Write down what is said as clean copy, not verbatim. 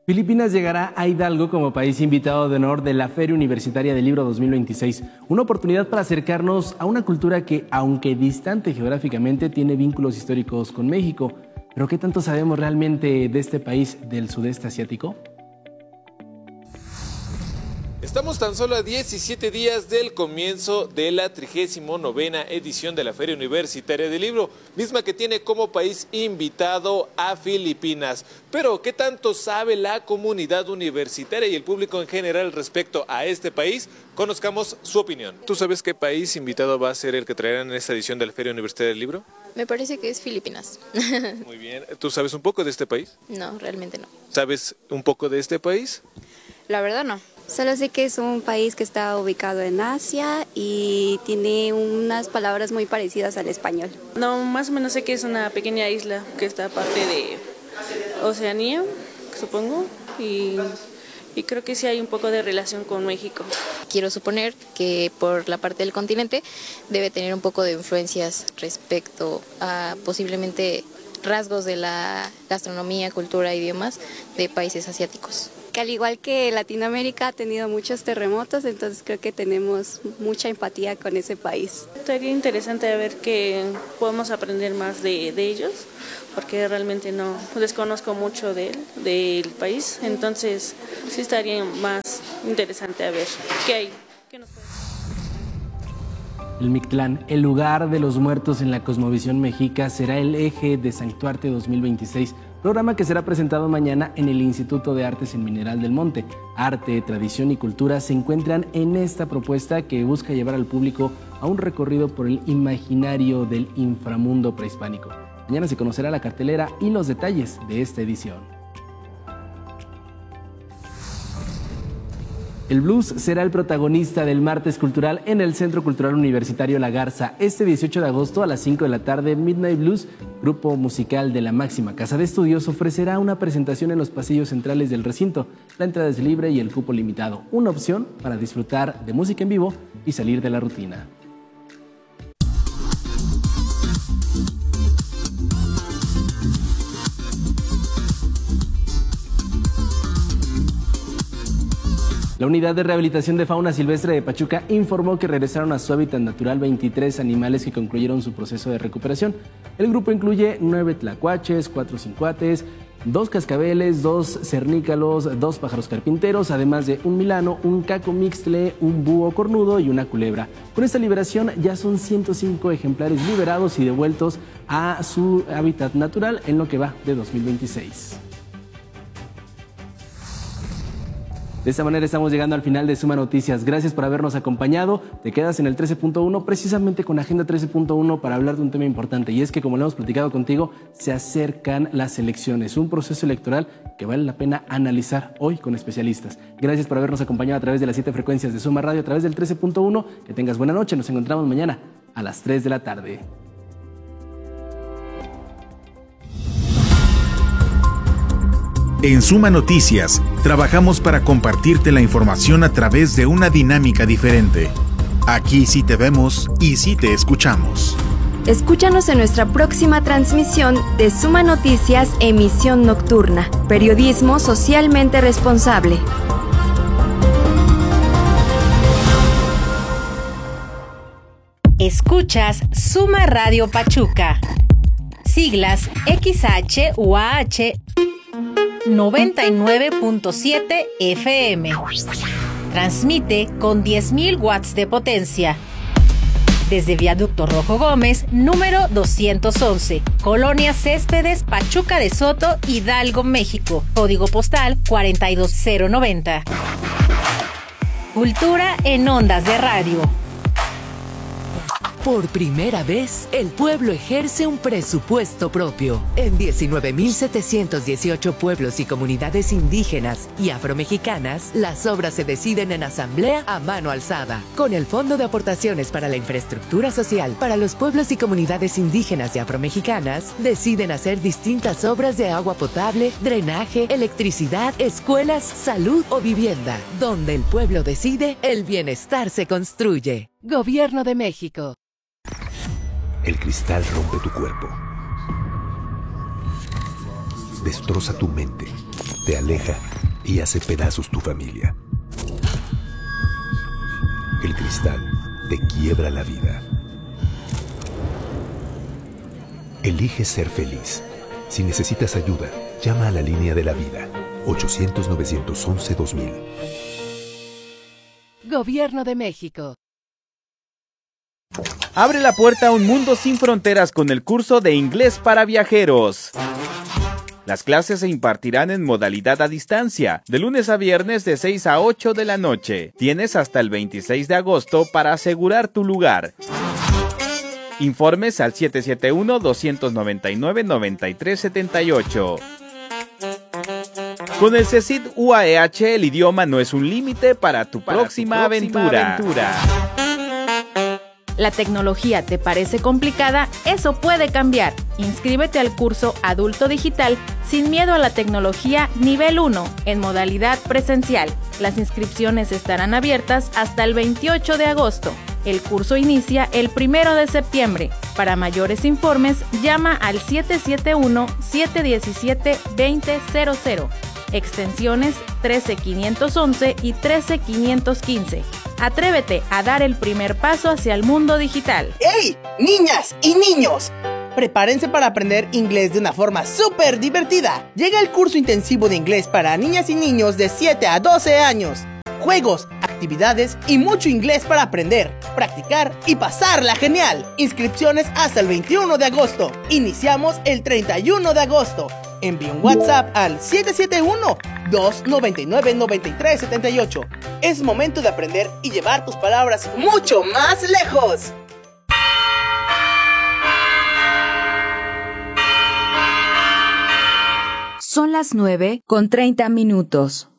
Filipinas llegará a Hidalgo como país invitado de honor de la Feria Universitaria del Libro 2026, una oportunidad para acercarnos a una cultura que, aunque distante geográficamente, tiene vínculos históricos con México. ¿Pero qué tanto sabemos realmente de este país del sudeste asiático? Estamos tan solo a 17 días del comienzo de la 39ª edición de la Feria Universitaria del Libro, misma que tiene como país invitado a Filipinas. Pero, ¿qué tanto sabe la comunidad universitaria y el público en general respecto a este país? Conozcamos su opinión. ¿Tú sabes qué país invitado va a ser el que traerán en esta edición de la Feria Universitaria del Libro? Me parece que es Filipinas. Muy bien. ¿Tú sabes un poco de este país? No, realmente no. ¿Sabes un poco de este país? La verdad no. Solo sé que es un país que está ubicado en Asia y tiene unas palabras muy parecidas al español. No, más o menos sé que es una pequeña isla que está aparte de Oceanía, supongo, y creo que sí hay un poco de relación con México. Quiero suponer que por la parte del continente debe tener un poco de influencias respecto a posiblemente rasgos de la gastronomía, cultura, idiomas de países asiáticos. Que al igual que Latinoamérica ha tenido muchos terremotos, entonces creo que tenemos mucha empatía con ese país. Estaría interesante ver que podemos aprender más de ellos, porque realmente no desconozco mucho del país, entonces sí estaría más interesante a ver qué hay. ¿Qué nos puede... El Mictlán, el lugar de los muertos en la cosmovisión mexica, será el eje de Sanctuarte 2026, programa que será presentado mañana en el Instituto de Artes en Mineral del Monte. Arte, tradición y cultura se encuentran en esta propuesta que busca llevar al público a un recorrido por el imaginario del inframundo prehispánico. Mañana se conocerá la cartelera y los detalles de esta edición. El blues será el protagonista del martes cultural en el Centro Cultural Universitario La Garza. Este 18 de agosto a las 5 de la tarde, Midnight Blues, grupo musical de la máxima casa de estudios, ofrecerá una presentación en los pasillos centrales del recinto. La entrada es libre y el cupo limitado. Una opción para disfrutar de música en vivo y salir de la rutina. La Unidad de Rehabilitación de Fauna Silvestre de Pachuca informó que regresaron a su hábitat natural 23 animales que concluyeron su proceso de recuperación. El grupo incluye 9 tlacuaches, 4 cincuates, 2 cascabeles, 2 cernícalos, 2 pájaros carpinteros, además de un milano, un caco mixtle, un búho cornudo y una culebra. Con esta liberación ya son 105 ejemplares liberados y devueltos a su hábitat natural en lo que va de 2026. De esta manera estamos llegando al final de Suma Noticias. Gracias por habernos acompañado. Te quedas en el 13.1 precisamente con Agenda 13.1 para hablar de un tema importante. Y es que, como lo hemos platicado contigo, se acercan las elecciones. Un proceso electoral que vale la pena analizar hoy con especialistas. Gracias por habernos acompañado a través de las 7 frecuencias de Suma Radio, a través del 13.1. Que tengas buena noche. Nos encontramos mañana a las 3 de la tarde. En Suma Noticias, trabajamos para compartirte la información a través de una dinámica diferente. Aquí sí te vemos y sí te escuchamos. Escúchanos en nuestra próxima transmisión de Suma Noticias, emisión nocturna. Periodismo socialmente responsable. Escuchas Suma Radio Pachuca. Siglas XH-UAH 99.7 FM. Transmite con 10.000 watts de potencia. Desde Viaducto Rojo Gómez, número 211, Colonia Céspedes, Pachuca de Soto, Hidalgo, México. Código postal 42090. Cultura en ondas de radio. Por primera vez, el pueblo ejerce un presupuesto propio. En 19.718 pueblos y comunidades indígenas y afromexicanas, las obras se deciden en asamblea a mano alzada. Con el Fondo de Aportaciones para la Infraestructura Social para los pueblos y comunidades indígenas y afromexicanas, deciden hacer distintas obras de agua potable, drenaje, electricidad, escuelas, salud o vivienda. Donde el pueblo decide, el bienestar se construye. Gobierno de México. El cristal rompe tu cuerpo, destroza tu mente te aleja y hace pedazos tu familia. El cristal te quiebra la vida. Elige ser feliz. Si necesitas ayuda, llama a la línea de la vida. 800-911-2000. Gobierno de México. Abre la puerta a un mundo sin fronteras con el curso de inglés para viajeros. Las clases se impartirán en modalidad a distancia, de lunes a viernes de 6 a 8 de la noche. Tienes hasta el 26 de agosto para asegurar tu lugar. Informes al 771-299-9378. Con el CECIT UAEH, el idioma no es un límite para tu próxima aventura. ¿La tecnología te parece complicada? Eso puede cambiar. Inscríbete al curso Adulto Digital sin miedo a la tecnología nivel 1 en modalidad presencial. Las inscripciones estarán abiertas hasta el 28 de agosto. El curso inicia el 1 de septiembre. Para mayores informes, llama al 771-717-2000, extensiones 13511 y 13515. Atrévete a dar el primer paso hacia el mundo digital. ¡Hey, niñas y niños! Prepárense para aprender inglés de una forma súper divertida. Llega el curso intensivo de inglés para niñas y niños de 7 a 12 años. Juegos, actividades y mucho inglés para aprender, practicar y pasarla genial. Inscripciones hasta el 21 de agosto. Iniciamos el 31 de agosto. Envía un WhatsApp al 771-299-9378. Es momento de aprender y llevar tus palabras mucho más lejos. Son las 9:30 minutos.